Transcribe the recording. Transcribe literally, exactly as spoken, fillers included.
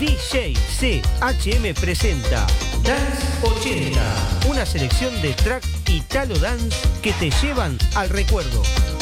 D J C H M presenta Dance ochenta, una selección de track Italo Dance que te llevan al recuerdo.